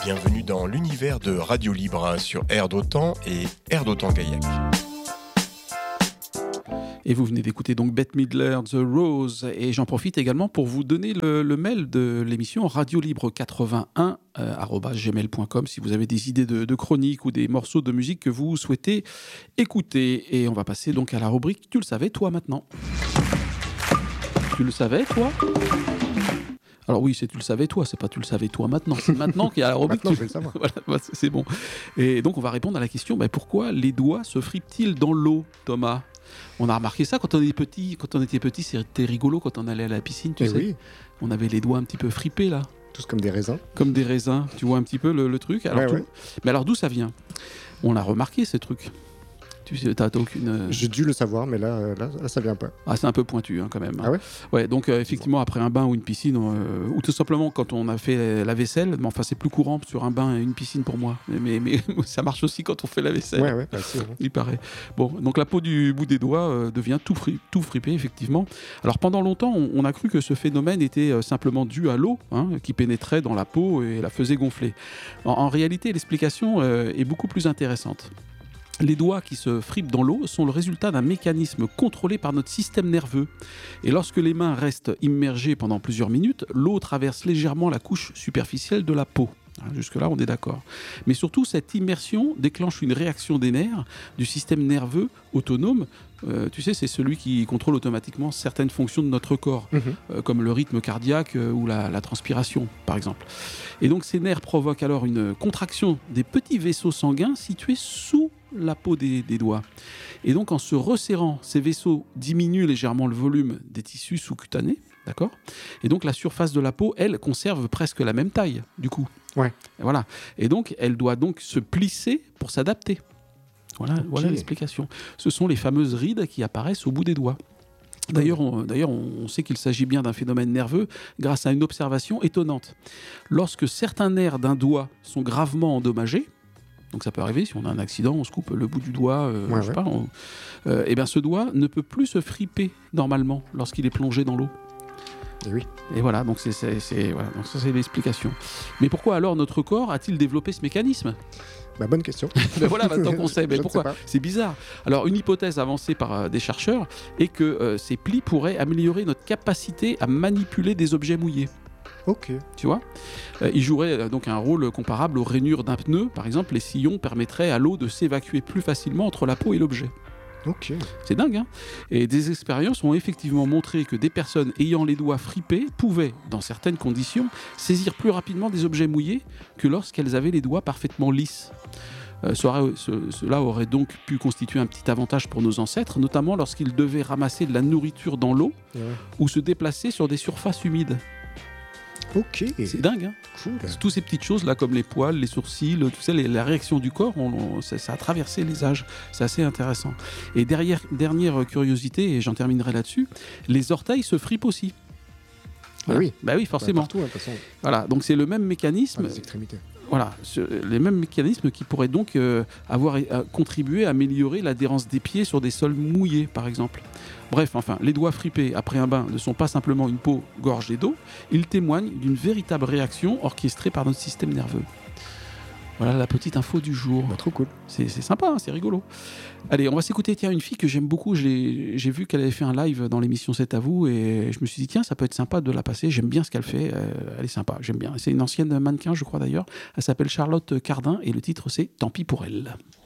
Bienvenue dans l'univers de Radio Libre sur Air d'Otan et Air d'Otan-Gaillac. Et vous venez d'écouter donc Bette Midler, The Rose. Et j'en profite également pour vous donner le mail de l'émission radiolibre81@gmail.com si vous avez des idées de chroniques ou des morceaux de musique que vous souhaitez écouter. Et on va passer donc à la rubrique Tu le savais, toi, maintenant. Tu le savais, toi ? Alors oui, c'est tu le savais toi, c'est pas tu le savais toi maintenant. C'est maintenant qu'il y a la rubrique. Maintenant, je vais le savoir. Voilà, c'est bon. Et donc on va répondre à la question pourquoi les doigts se fripent-ils dans l'eau, Thomas ? On a remarqué ça quand on était petit. Quand on était petit, c'était rigolo quand on allait à la piscine, tu sais. Oui. On avait les doigts un petit peu fripés là. Tous comme des raisins. Comme des raisins. Tu vois un petit peu le truc. Alors, ouais. Mais alors d'où ça vient ? On l'a remarqué ces trucs. Tu sais, t'as aucune. J'ai dû le savoir, mais là, ça vient pas. Ah, c'est un peu pointu quand même. Ah ouais ? Ouais, donc effectivement, après un bain ou une piscine, ou tout simplement quand on a fait la vaisselle, mais enfin c'est plus courant sur un bain et une piscine pour moi. Mais ça marche aussi quand on fait la vaisselle. Ouais, c'est vrai. Il paraît. Bon, donc la peau du bout des doigts devient tout fripé, effectivement. Alors pendant longtemps, on a cru que ce phénomène était simplement dû à l'eau, qui pénétrait dans la peau et la faisait gonfler. En réalité, l'explication est beaucoup plus intéressante. Les doigts qui se fripent dans l'eau sont le résultat d'un mécanisme contrôlé par notre système nerveux. Et lorsque les mains restent immergées pendant plusieurs minutes, l'eau traverse légèrement la couche superficielle de la peau. Jusque-là, on est d'accord. Mais surtout, cette immersion déclenche une réaction des nerfs du système nerveux autonome. Tu sais, c'est celui qui contrôle automatiquement certaines fonctions de notre corps, comme le rythme cardiaque ou la transpiration, par exemple. Et donc, ces nerfs provoquent alors une contraction des petits vaisseaux sanguins situés sous la peau des doigts. Et donc, en se resserrant, ces vaisseaux diminuent légèrement le volume des tissus sous-cutanés, d'accord ? Et donc, la surface de la peau, elle, conserve presque la même taille, du coup. Ouais. Et voilà. Et donc, elle doit donc se plisser pour s'adapter. Voilà l'explication. Ce sont les fameuses rides qui apparaissent au bout des doigts. D'ailleurs, on sait qu'il s'agit bien d'un phénomène nerveux grâce à une observation étonnante. Lorsque certains nerfs d'un doigt sont gravement endommagés, donc ça peut arriver, si on a un accident, on se coupe le bout du doigt, et bien ce doigt ne peut plus se friper normalement lorsqu'il est plongé dans l'eau. Et oui. Et voilà, donc donc ça c'est l'explication. Mais pourquoi alors notre corps a-t-il développé ce mécanisme ? Bonne question. Voilà, maintenant qu'on sait. Mais pourquoi ? C'est bizarre. Alors, une hypothèse avancée par des chercheurs est que ces plis pourraient améliorer notre capacité à manipuler des objets mouillés. Ok. Tu vois ? Ils joueraient donc un rôle comparable aux rainures d'un pneu. Par exemple, les sillons permettraient à l'eau de s'évacuer plus facilement entre la peau et l'objet. Ok. C'est dingue, hein ? Et des expériences ont effectivement montré que des personnes ayant les doigts fripés pouvaient, dans certaines conditions, saisir plus rapidement des objets mouillés que lorsqu'elles avaient les doigts parfaitement lisses. Cela aurait donc pu constituer un petit avantage pour nos ancêtres, notamment lorsqu'ils devaient ramasser de la nourriture dans l'eau ou se déplacer sur des surfaces humides. Ok. C'est dingue, hein ? Cool. Toutes ces petites choses là, comme les poils, les sourcils, tout ça, la réaction du corps, ça a traversé les âges. C'est assez intéressant. Et dernière curiosité, et j'en terminerai là-dessus, les orteils se fripent aussi. Voilà. Oui. Oui, forcément. Partout, de toute façon. Voilà, donc c'est le même mécanisme. Les extrémités. Voilà, les mêmes mécanismes qui pourraient donc avoir contribué à améliorer l'adhérence des pieds sur des sols mouillés, par exemple. Bref, les doigts fripés après un bain ne sont pas simplement une peau gorgée d'eau, ils témoignent d'une véritable réaction orchestrée par notre système nerveux. Voilà la petite info du jour. Trop cool. C'est sympa, hein, c'est rigolo. Allez, on va s'écouter une fille que j'aime beaucoup. J'ai vu qu'elle avait fait un live dans l'émission C'est à vous et je me suis dit tiens, ça peut être sympa de la passer. J'aime bien ce qu'elle fait. Elle est sympa, j'aime bien. C'est une ancienne mannequin, je crois d'ailleurs. Elle s'appelle Charlotte Cardin et le titre c'est Tant pis pour elle.